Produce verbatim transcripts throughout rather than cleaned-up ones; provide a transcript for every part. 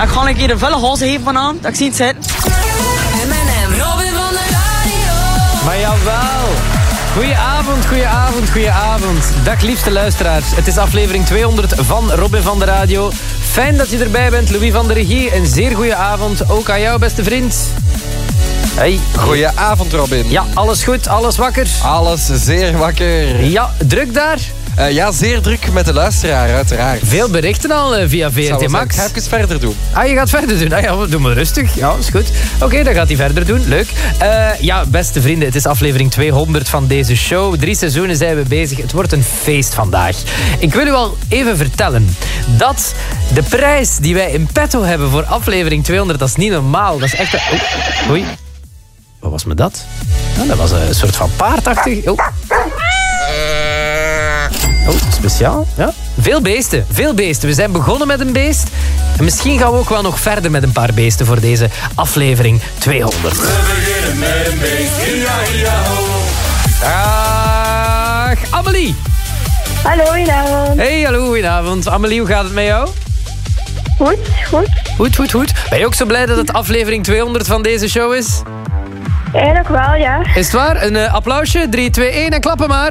ik ga een keer een vuile hals geven vanavond. Dat ik zie het zitten. M en M, Robin van de radio. Maar jawel. Goedenavond, goedenavond, goedenavond. Dag liefste luisteraars. Het is aflevering tweehonderd van Robin van de radio. Fijn dat je erbij bent, Louis van de regie. Een zeer goede avond, ook aan jou beste vriend. Hey. Goedenavond Robin. Ja, alles goed, alles wakker? Alles zeer wakker. Ja, druk daar? Uh, ja, zeer druk met de luisteraar, uiteraard. Veel berichten al uh, via V R T Max. Ik ga even verder doen. Ah, je gaat verder doen? Ah ja, doe maar rustig. Ja, is goed. Oké, okay, dan gaat hij verder doen. Leuk. Uh, ja, beste vrienden, het is aflevering tweehonderd van deze show. Drie seizoenen zijn we bezig. Het wordt een feest vandaag. Ik wil u al even vertellen dat de prijs die wij in petto hebben voor aflevering tweehonderd, dat is niet normaal. Dat is echt... Een... Oh, oei. Wat was me dat? Nou, dat was een soort van paardachtig. Oh. Oh, speciaal. Ja. Veel beesten, veel beesten. We zijn begonnen met een beest. En misschien gaan we ook wel nog verder met een paar beesten voor deze aflevering tweehonderd. We beginnen met een beest. Ia, ia, ho. Dag, Amelie. Hallo, goedenavond. Hey, hallo, goedenavond. Amelie, hoe gaat het met jou? Goed, goed. Goed, goed, goed. Ben je ook zo blij dat het aflevering tweehonderd van deze show is? Eigenlijk wel, ja. Is het waar? Een uh, applausje. drie, twee, één en klappen maar.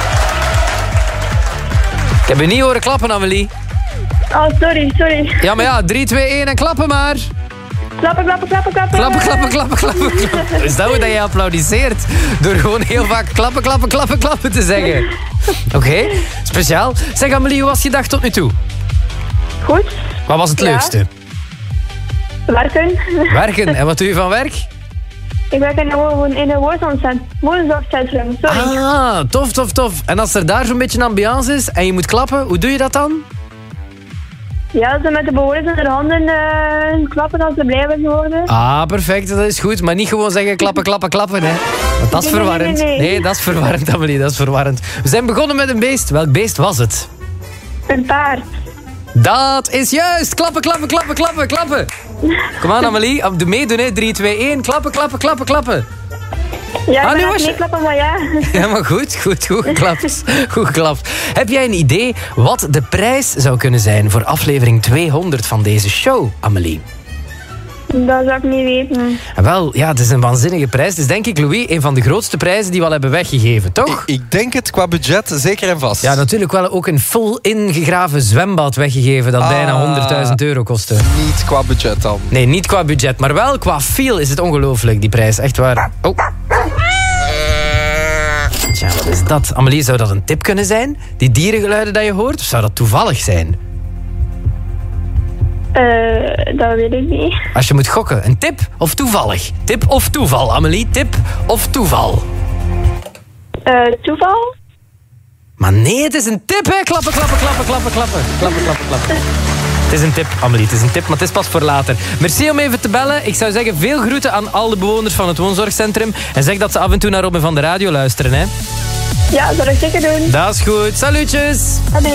Ik heb je niet horen klappen, Amelie. Oh, sorry, sorry. Ja, maar ja, drie, twee, één en klappen maar. Klappen, klappen, klappen, klappen. Klappen, klappen, klappen, klappen, klappen. Is dat hoe dat je applaudisseert? Door gewoon heel vaak klappen, klappen, klappen, klappen te zeggen. Oké, okay, speciaal. Zeg Amelie, hoe was je dag tot nu toe? Goed. Wat was het ja. leukste? Werken. Werken. En wat doe je van werk? Ik werk in een, in een woonzorgcentrum. Sorry. Ah, tof, tof, tof. En als er daar zo'n beetje een ambiance is en je moet klappen, hoe doe je dat dan? Ja, ze met de bewoners in de handen uh, klappen als ze blij willen worden. Ah, perfect, dat is goed. Maar niet gewoon zeggen klappen, klappen, klappen, hè. Want dat is nee, verwarrend. Nee, nee, nee. nee, dat is verwarrend, Amelie, dat is verwarrend. We zijn begonnen met een beest. Welk beest was het? Een paard. Dat is juist. Klappen, klappen, klappen, klappen, klappen. Kom aan, Amelie. Doe meedoen, hè. drie, twee, één. Klappen, klappen, klappen, klappen. Ja, ah, ik ben was je... niet klappen, maar ja. Ja, maar goed, goed, goed geklapt. Goed geklapt. Heb jij een idee wat de prijs zou kunnen zijn voor aflevering tweehonderd van deze show, Amelie? Dat zou ik niet weten. Wel, ja, het is een waanzinnige prijs. Het is denk ik, Louis, een van de grootste prijzen die we al hebben weggegeven, toch? Ik, ik denk het qua budget zeker en vast. Ja, natuurlijk wel ook een vol ingegraven zwembad weggegeven dat ah, bijna honderdduizend euro kostte. Niet qua budget dan? Nee, niet qua budget, maar wel qua feel is het ongelooflijk, die prijs. Echt waar. Oh. Tja, wat is dat? Amelie, zou dat een tip kunnen zijn? Die dierengeluiden dat je hoort? Of zou dat toevallig zijn? Uh, dat weet ik niet. Als je moet gokken, een tip of toevallig? Tip of toeval, Amelie? Tip of toeval? Uh, toeval? Maar nee, het is een tip, hè? Klappen, klappen, klappen, klappen, klappen. Klappen, klappen, klappen. Het is een tip, Amelie, het is een tip, maar het is pas voor later. Merci om even te bellen. Ik zou zeggen, veel groeten aan al de bewoners van het woonzorgcentrum. En zeg dat ze af en toe naar Robin van de radio luisteren, hè? Ja, dat zal ik zeker doen. Dat is goed. Salutjes. Adieu.